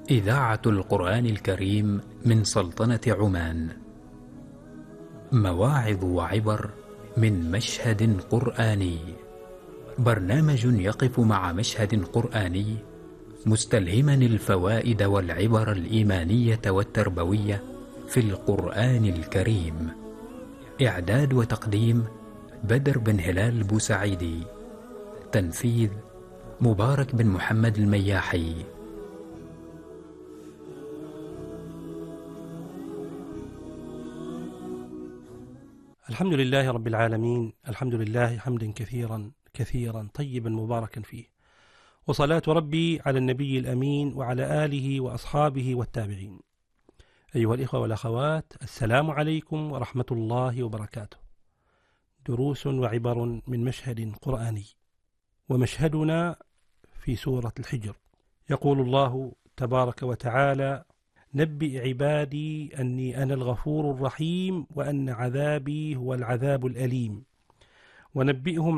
إذاعة القرآن الكريم من سلطنة عمان. مواعظ وعبر من مشهد قرآني. برنامج يقف مع مشهد قرآني مستلهما الفوائد والعبر الإيمانية والتربوية في القرآن الكريم. إعداد وتقديم بدر بن هلال بوسعيدي. تنفيذ مبارك بن محمد المياحي. الحمد لله رب العالمين، الحمد لله حمدا كثيرا طيبا مباركا فيه، وصلاة ربي على النبي الأمين وعلى آله وأصحابه والتابعين. أيها الإخوة والأخوات، السلام عليكم ورحمة الله وبركاته. دروس وعبر من مشهد قرآني، ومشهدنا في سورة الحجر. يقول الله تبارك وتعالى: نبئ عبادي أني أنا الغفور الرحيم وأن عذابي هو العذاب الأليم، ونبئهم